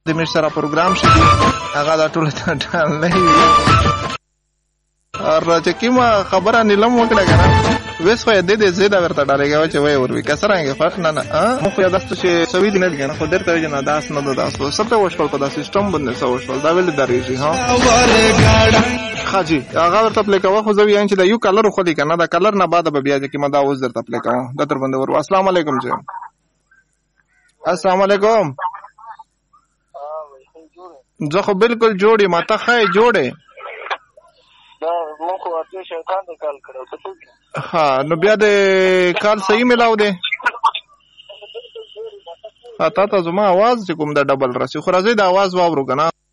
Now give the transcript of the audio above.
د مش سره پروګرام شي هغه دا ټول ټال نه راځي کیما خبره نیلم وکړه کنه وېس خو دې دې زیاده ورته ډالېږي چې وای وروي کسرانګه فرق نه نه مو خو یاداست چې سوي دي نه کنه خو درته وځي نه داس نه داس سبته وشول په دا سیستم باندې سو وشول دا ویل درېږي ها خاجي هغه ورته پلی کوه خو زه ویم چې دا یو کلر خو دې کنه دا کلر نه بعد به بیا چې ما دا اوس درته پلی کوه دا تر باندې ور السلام علیکم جی السلام علیکم زه خو بالکل جوړې ما ته خای جوړې ها نو بیا د کال صحیح ملاو دی تا ته زما आवाज چې کوم دا ډبل راسي خو راځي دا आवाज واورو کنه